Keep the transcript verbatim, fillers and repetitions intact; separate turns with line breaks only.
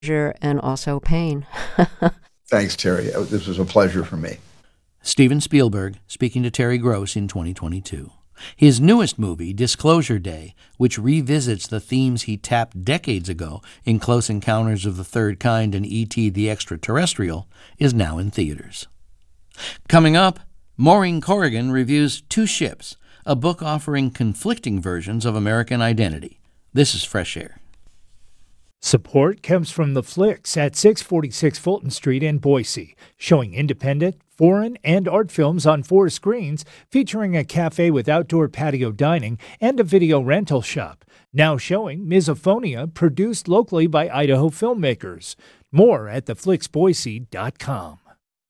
pleasure and also pain.
Thanks, Terry. This was a pleasure for me.
Steven Spielberg speaking to Terry Gross in twenty twenty-two. His newest movie, Disclosure Day, which revisits the themes he tapped decades ago in Close Encounters of the Third Kind and E T the Extraterrestrial, is now in theaters. Coming up, Maureen Corrigan reviews Two Ships, a book offering conflicting versions of American identity. This is Fresh Air.
Support comes from The Flicks at six forty-six Fulton Street in Boise, showing independent, foreign, and art films on four screens, featuring a cafe with outdoor patio dining and a video rental shop. Now showing Misophonia, produced locally by Idaho filmmakers. More at the flicks boise dot com.